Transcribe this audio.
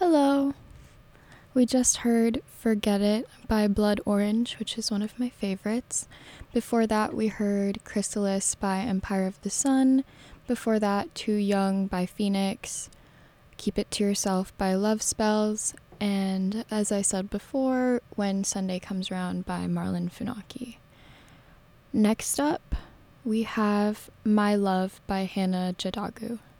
Hello. We just heard Forget It by Blood Orange, which is one of my favorites. Before that, we heard Chrysalis by Empire of the Sun. Before that, Too Young by Phoenix. Keep It to Yourself by Love Spells. And as I said before, When Sunday Comes Round by Marlon Funaki. Next up, we have My Love by Hannah Jadagu.